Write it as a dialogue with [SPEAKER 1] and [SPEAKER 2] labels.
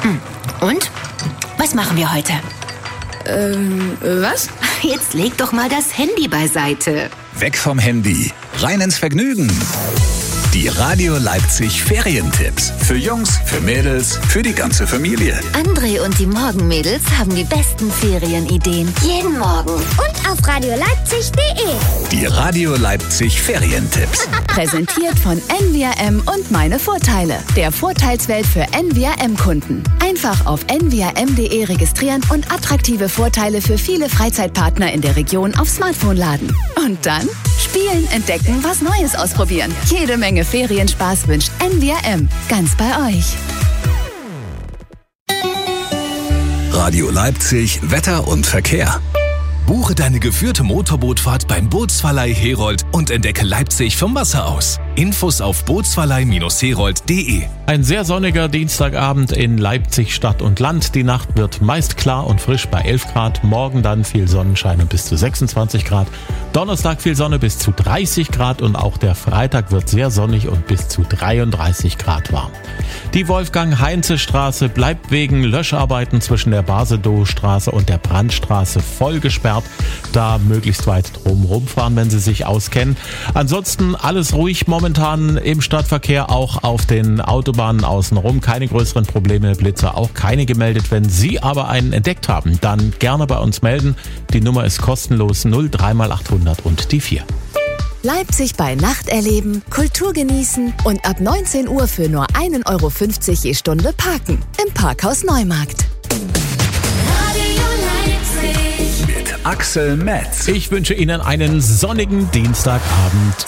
[SPEAKER 1] Und? Was machen wir heute?
[SPEAKER 2] Was?
[SPEAKER 1] Jetzt leg doch mal das Handy beiseite.
[SPEAKER 3] Weg vom Handy, rein ins Vergnügen. Die Radio Leipzig Ferientipps. Für Jungs, für Mädels, für die ganze Familie.
[SPEAKER 1] André und die Morgenmädels haben die besten Ferienideen. Jeden Morgen.
[SPEAKER 4] Und auf radioleipzig.de.
[SPEAKER 3] Die Radio Leipzig Ferientipps.
[SPEAKER 5] Präsentiert von NVRM und meine Vorteile. Der Vorteilswelt für NVRM-Kunden. Einfach auf nvrm.de registrieren und attraktive Vorteile für viele Freizeitpartner in der Region auf Smartphone laden. Und dann spielen, entdecken, was Neues ausprobieren. Jede Menge Ferienspaß wünscht NVRM. Ganz bei euch.
[SPEAKER 3] Radio Leipzig Wetter und Verkehr.
[SPEAKER 6] Buche deine geführte Motorbootfahrt beim Bootsverleih Herold und entdecke Leipzig vom Wasser aus. Infos auf bootsverleih-herold.de.
[SPEAKER 7] Ein sehr sonniger Dienstagabend in Leipzig Stadt und Land. Die Nacht wird meist klar und frisch bei 11 Grad. Morgen dann viel Sonnenschein und bis zu 26 Grad. Donnerstag viel Sonne bis zu 30 Grad und auch der Freitag wird sehr sonnig und bis zu 33 Grad warm. Die Wolfgang-Heinze-Straße bleibt wegen Löscharbeiten zwischen der Basedow-Straße und der Brandstraße voll gesperrt. Da möglichst weit drum rumfahren, wenn Sie sich auskennen. Ansonsten alles ruhig momentan im Stadtverkehr, auch auf den Autobahnen außenrum. Keine größeren Probleme, Blitzer auch keine gemeldet. Wenn Sie aber einen entdeckt haben, dann gerne bei uns melden. Die Nummer ist kostenlos 03 mal 800 und die 4.
[SPEAKER 5] Leipzig bei Nacht erleben, Kultur genießen und ab 19 Uhr für nur 1,50 € je Stunde parken. Im Parkhaus Neumarkt.
[SPEAKER 3] Mit Axel Metz.
[SPEAKER 7] Ich wünsche Ihnen einen sonnigen Dienstagabend.